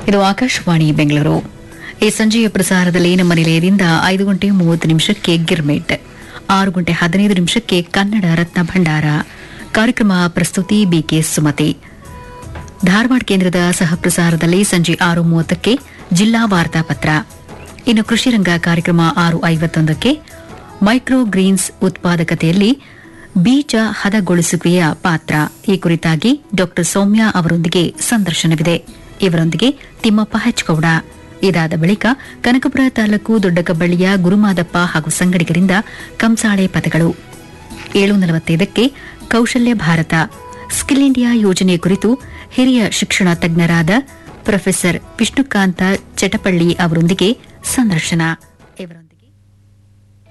ಇದು ಆಕಾಶವಾಣಿ ಬೆಂಗಳೂರು. ಈ ಸಂಜೆಯ ಪ್ರಸಾರದಲ್ಲಿ ನಮ್ಮ ನಿಲಯದಿಂದ 5:30 ಗಿರ್ಮೆಟ್, 6:15 ಕನ್ನಡ ರತ್ನ ಭಂಡಾರ ಕಾರ್ಯಕ್ರಮ ಪ್ರಸ್ತುತಿ ಬಿಕೆ ಸುಮತಿ. ಧಾರವಾಡ ಕೇಂದ್ರದ ಸಹ ಪ್ರಸಾರದಲ್ಲಿ ಸಂಜೆ 6:30 ಜಿಲ್ಲಾ ವಾರ್ತಾಪತ್ರ. ಇನ್ನು ಕೃಷಿರಂಗ ಕಾರ್ಯಕ್ರಮ 6:51 ಮೈಕ್ರೋ ಗ್ರೀನ್ಸ್ ಉತ್ಪಾದಕತೆಯಲ್ಲಿ ಬೀಜ ಹದಗೊಳಿಸುವಿಕೆಯ ಪಾತ್ರ ಈ ಕುರಿತಾಗಿ ಡಾ ಸೌಮ್ಯ ಅವರೊಂದಿಗೆ ಸಂದರ್ಶನವಿದೆ. ಇವರೊಂದಿಗೆ ತಿಮ್ಮಪ್ಪ ಹೆಚ್ಗೌಡ. ಇದಾದ ಬಳಿಕ ಕನಕಪುರ ತಾಲೂಕು ದೊಡ್ಡಕಬ್ಬಳ್ಳಿಯ ಗುರುಮಾದಪ್ಪ ಹಾಗೂ ಸಂಗಡಿಗರಿಂದ ಕಂಸಾಳೆ ಪದಗಳು. 7:45 ಕೌಶಲ್ಯ ಭಾರತ ಸ್ಕಿಲ್ ಇಂಡಿಯಾ ಯೋಜನೆ ಕುರಿತು ಹಿರಿಯ ಶಿಕ್ಷಣ ತಜ್ಞರಾದ ಪ್ರೊಫೆಸರ್ ವಿಷ್ಣುಕಾಂತ ಚಟಪಳ್ಳಿ ಅವರೊಂದಿಗೆ ಸಂದರ್ಶನ.